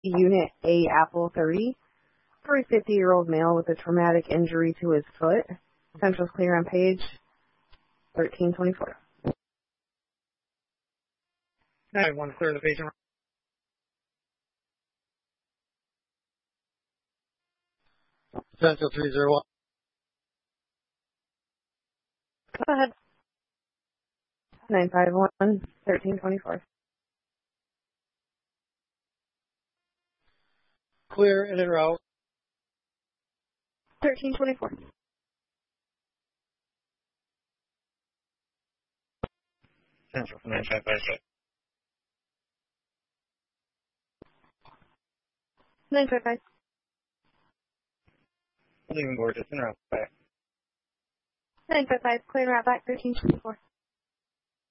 Unit A, Apple 30, for a 50-year-old male with a traumatic injury to his foot. Central's clear on page 1324. I want to clear the page. Central 301. Go ahead. 951, 1324. Clear and en route. 1324. Central 955. 955. Leaving Gorgeous en route back. 955, clear and route back, 1324.